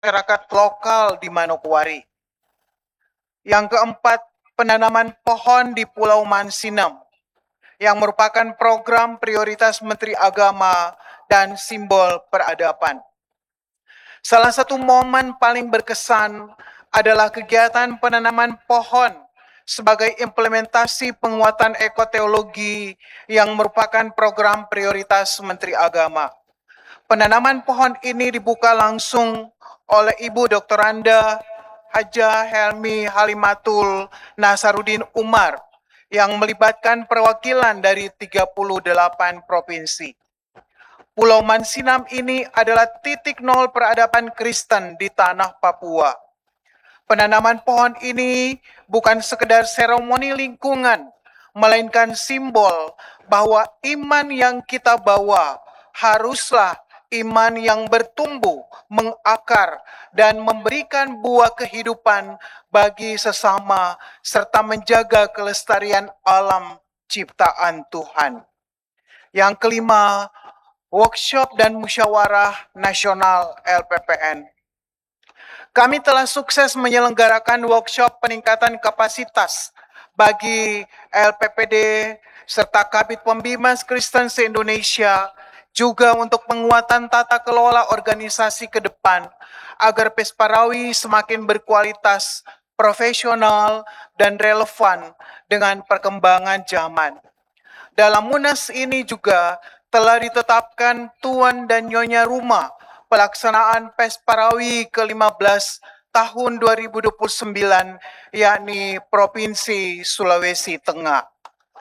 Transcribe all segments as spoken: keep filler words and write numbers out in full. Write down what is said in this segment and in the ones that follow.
masyarakat lokal di Manokwari. Yang keempat, penanaman pohon di Pulau Mansinam yang merupakan program prioritas Menteri Agama dan simbol peradaban. Salah satu momen paling berkesan adalah kegiatan penanaman pohon sebagai implementasi penguatan ekoteologi yang merupakan program prioritas Menteri Agama. Penanaman pohon ini dibuka langsung oleh Ibu Doktor Anda Haja Helmi Halimatul Nasaruddin Umar yang melibatkan perwakilan dari tiga puluh delapan provinsi. Pulau Mansinam ini adalah titik nol peradaban Kristen di tanah Papua. Penanaman pohon ini bukan sekedar seremoni lingkungan, melainkan simbol bahwa iman yang kita bawa haruslah iman yang bertumbuh, mengakar, dan memberikan buah kehidupan bagi sesama, serta menjaga kelestarian alam ciptaan Tuhan. Yang kelima, workshop dan musyawarah nasional L P P N. Kami telah sukses menyelenggarakan workshop peningkatan kapasitas bagi L P P D serta Kabid Pembimas Kristen se-Indonesia, juga untuk penguatan tata kelola organisasi ke depan agar Pesparawi semakin berkualitas, profesional, dan relevan dengan perkembangan zaman. Dalam Munas ini juga telah ditetapkan Tuan dan Nyonya Rumah pelaksanaan Pesparawi ke lima belas tahun dua ribu dua puluh sembilan, yakni Provinsi Sulawesi Tengah.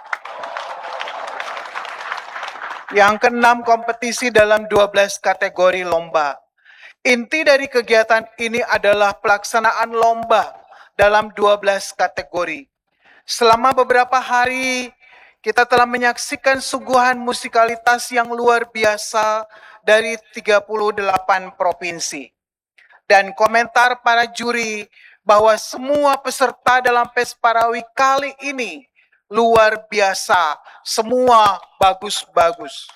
Yang keenam, kompetisi dalam dua belas kategori lomba. Inti dari kegiatan ini adalah pelaksanaan lomba dalam dua belas kategori. Selama beberapa hari, kita telah menyaksikan suguhan musikalitas yang luar biasa dari tiga puluh delapan provinsi. Dan komentar para juri bahwa semua peserta dalam Pesparawi kali ini luar biasa, semua bagus-bagus.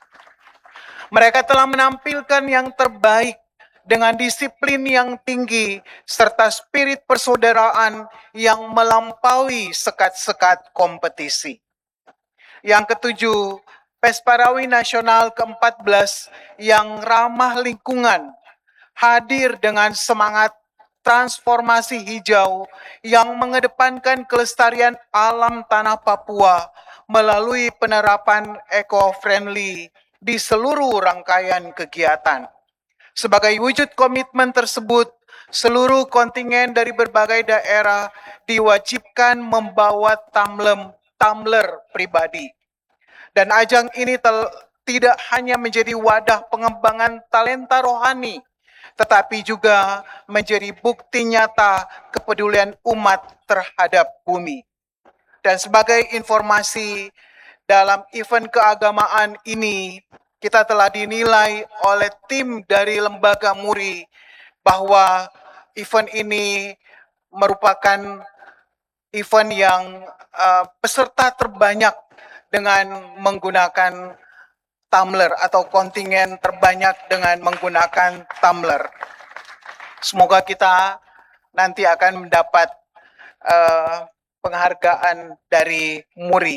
Mereka telah menampilkan yang terbaik dengan disiplin yang tinggi serta spirit persaudaraan yang melampaui sekat-sekat kompetisi. Yang ketujuh, Pesparawi Nasional ke empat belas yang ramah lingkungan hadir dengan semangat transformasi hijau yang mengedepankan kelestarian alam tanah Papua melalui penerapan eco-friendly di seluruh rangkaian kegiatan. Sebagai wujud komitmen tersebut, seluruh kontingen dari berbagai daerah diwajibkan membawa tamlem, tumbler pribadi. Dan ajang ini tidak hanya menjadi wadah pengembangan talenta rohani, tetapi juga menjadi bukti nyata kepedulian umat terhadap bumi. Dan sebagai informasi, dalam event keagamaan ini, kita telah dinilai oleh tim dari Lembaga Muri bahwa event ini merupakan event yang uh, peserta terbanyak dengan menggunakan tumbler atau kontingen terbanyak dengan menggunakan tumbler. Semoga kita nanti akan mendapat uh, penghargaan dari Muri.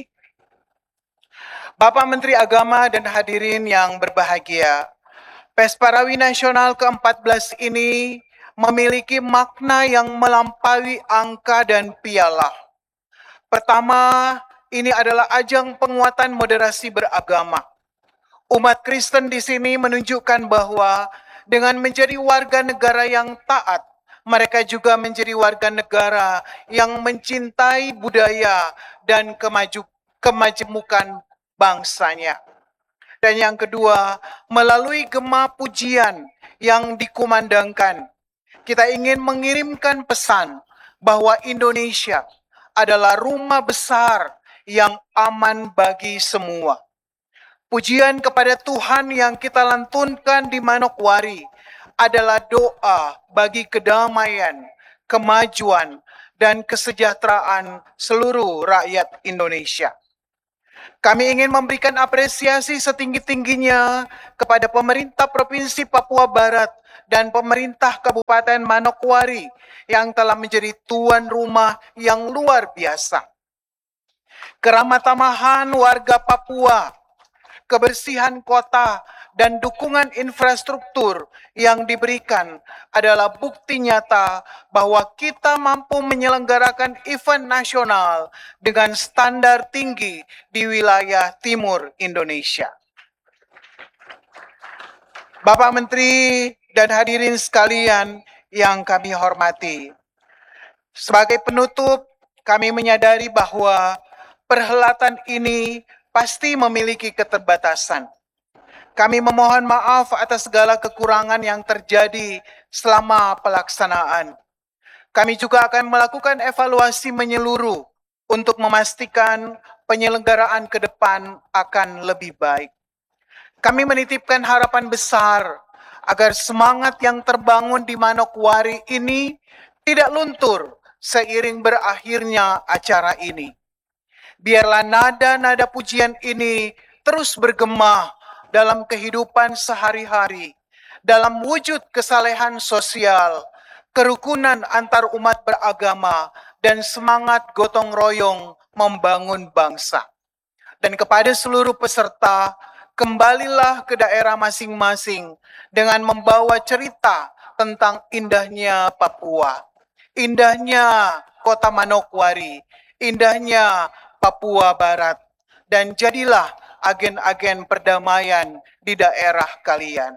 Bapak Menteri Agama dan hadirin yang berbahagia, Pesparawi Nasional ke empat belas ini memiliki makna yang melampaui angka dan piala. Pertama, ini adalah ajang penguatan moderasi beragama. Umat Kristen di sini menunjukkan bahwa dengan menjadi warga negara yang taat, mereka juga menjadi warga negara yang mencintai budaya dan kemaju, kemajemukan bangsanya. Dan yang kedua, melalui gema pujian yang dikumandangkan, kita ingin mengirimkan pesan bahwa Indonesia adalah rumah besar yang aman bagi semua. Pujian kepada Tuhan yang kita lantunkan di Manokwari adalah doa bagi kedamaian, kemajuan, dan kesejahteraan seluruh rakyat Indonesia. Kami ingin memberikan apresiasi setinggi-tingginya kepada pemerintah Provinsi Papua Barat dan pemerintah Kabupaten Manokwari yang telah menjadi tuan rumah yang luar biasa. Keramah tamahan warga Papua, kebersihan kota, dan dukungan infrastruktur yang diberikan adalah bukti nyata bahwa kita mampu menyelenggarakan event nasional dengan standar tinggi di wilayah timur Indonesia. Bapak Menteri dan hadirin sekalian yang kami hormati, sebagai penutup, kami menyadari bahwa perhelatan ini pasti memiliki keterbatasan. Kami memohon maaf atas segala kekurangan yang terjadi selama pelaksanaan. Kami juga akan melakukan evaluasi menyeluruh untuk memastikan penyelenggaraan ke depan akan lebih baik. Kami menitipkan harapan besar agar semangat yang terbangun di Manokwari ini tidak luntur seiring berakhirnya acara ini. Biarlah nada-nada pujian ini terus bergema dalam kehidupan sehari-hari, dalam wujud kesalehan sosial, kerukunan antar umat beragama, dan semangat gotong royong membangun bangsa. Dan kepada seluruh peserta, kembalilah ke daerah masing-masing dengan membawa cerita tentang indahnya Papua, indahnya kota Manokwari, indahnya Papua Barat, dan jadilah agen-agen perdamaian di daerah kalian.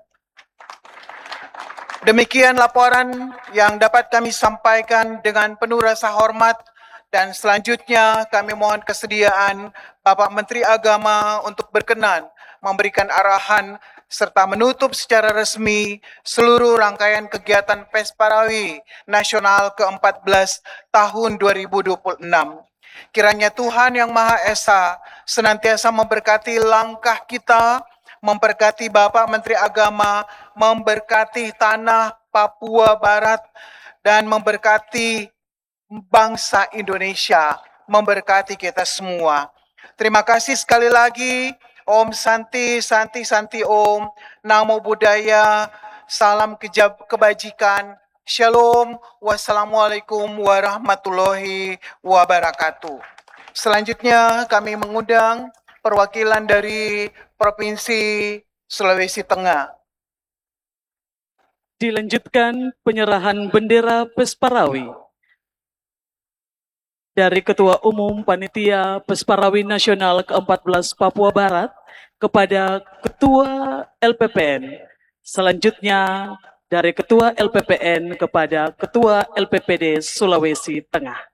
Demikian laporan yang dapat kami sampaikan dengan penuh rasa hormat, dan selanjutnya kami mohon kesediaan Bapak Menteri Agama untuk berkenan memberikan arahan serta menutup secara resmi seluruh rangkaian kegiatan Pesparawi Nasional ke empat belas tahun dua ribu dua puluh enam. Kiranya Tuhan Yang Maha Esa senantiasa memberkati langkah kita, memberkati Bapak Menteri Agama, memberkati tanah Papua Barat, dan memberkati bangsa Indonesia, memberkati kita semua. Terima kasih sekali lagi. Om Santi, Santi, Santi Om. Namo Buddhaya. Salam kejab kebajikan. Shalom, wassalamualaikum warahmatullahi wabarakatuh. Selanjutnya kami mengundang perwakilan dari Provinsi Sulawesi Tengah. Dilanjutkan penyerahan bendera Pesparawi dari Ketua Umum Panitia Pesparawi Nasional ke empat belas Papua Barat kepada Ketua L P P N. Selanjutnya dari Ketua L P P N kepada Ketua L P P D Sulawesi Tengah.